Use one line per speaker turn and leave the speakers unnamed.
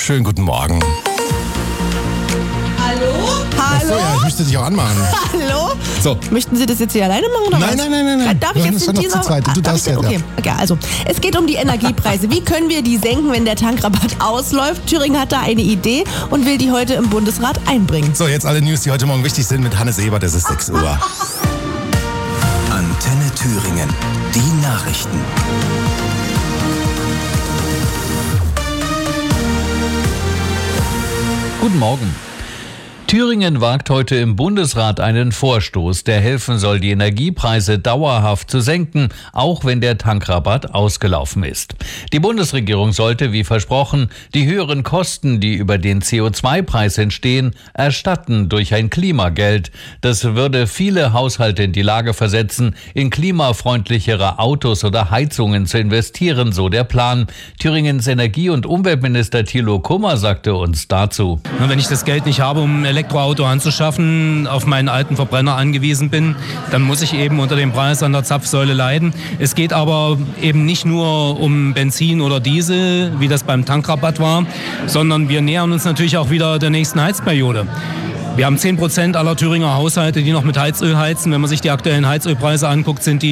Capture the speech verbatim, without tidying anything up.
Schönen guten Morgen.
Hallo?
Achso, ja, ich müsste dich auch anmachen.
Hallo?
So.
Möchten Sie das jetzt hier alleine machen? Oder
Nein,
was?
nein, nein, nein, nein.
Darf
Wir
ich
machen
jetzt
das
in
doch noch
dieser...
zu zweit. Du
Ah, darf
darfst
ich
ja,
denn? Okay, okay, also es geht um die Energiepreise. Wie können wir die senken, wenn der Tankrabatt ausläuft? Thüringen hat da eine Idee und will die heute im Bundesrat einbringen.
So, jetzt alle News, die heute Morgen wichtig sind mit Hannes Ebert. Es ist sechs Uhr.
Antenne Thüringen. Die Nachrichten.
Guten Morgen. Thüringen wagt heute im Bundesrat einen Vorstoß, der helfen soll, die Energiepreise dauerhaft zu senken, auch wenn der Tankrabatt ausgelaufen ist. Die Bundesregierung sollte, wie versprochen, die höheren Kosten, die über den C O zwei Preis entstehen, erstatten durch ein Klimageld. Das würde viele Haushalte in die Lage versetzen, in klimafreundlichere Autos oder Heizungen zu investieren, so der Plan. Thüringens Energie- und Umweltminister Thilo Kummer sagte uns dazu:
Wenn ich das Geld nicht habe, um ein Elektroauto anzuschaffen, auf meinen alten Verbrenner angewiesen bin, dann muss ich eben unter dem Preis an der Zapfsäule leiden. Es geht aber eben nicht nur um Benzin oder Diesel, wie das beim Tankrabatt war, sondern wir nähern uns natürlich auch wieder der nächsten Heizperiode. Wir haben zehn Prozent aller Thüringer Haushalte, die noch mit Heizöl heizen. Wenn man sich die aktuellen Heizölpreise anguckt, sind die